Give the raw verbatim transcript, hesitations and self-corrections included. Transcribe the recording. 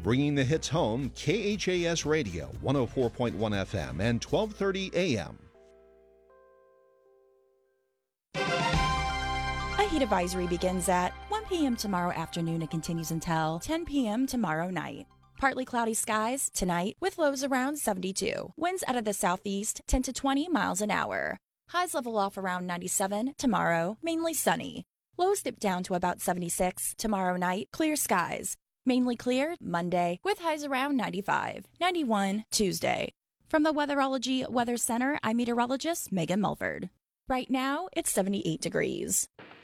Bringing the hits home, K H A S Radio, one oh four point one F M and twelve thirty A M. A heat advisory begins at one p.m. tomorrow afternoon and continues until ten p.m. tomorrow night. Partly cloudy skies tonight with lows around seventy-two. Winds out of the southeast ten to twenty miles an hour. Highs level off around ninety-seven tomorrow, mainly sunny. Lows dip down to about seventy-six tomorrow night. Clear skies. Mainly clear Monday with highs around ninety-five. ninety-one Tuesday. From the Weatherology Weather Center, I'm meteorologist Megan Mulford. Right now, it's seventy-eight degrees.